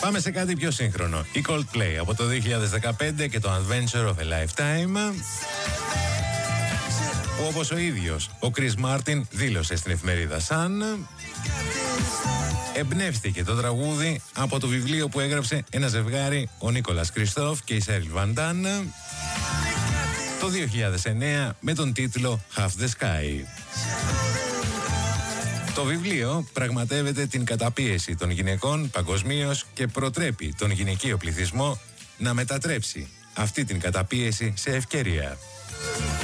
Πάμε σε κάτι πιο σύγχρονο. Η Coldplay από το 2015 και το Adventure of a Lifetime, που όπως ο ίδιος ο Chris Martin δήλωσε στην εφημερίδα Sun, εμπνεύστηκε το τραγούδι από το βιβλίο που έγραψε ένα ζευγάρι, ο Νίκολας Κριστόφ και η Σέριλ Βαντάν, το 2009 με τον τίτλο Half the Sky. Το βιβλίο πραγματεύεται την καταπίεση των γυναικών παγκοσμίως και προτρέπει τον γυναικείο πληθυσμό να μετατρέψει αυτή την καταπίεση σε ευκαιρία.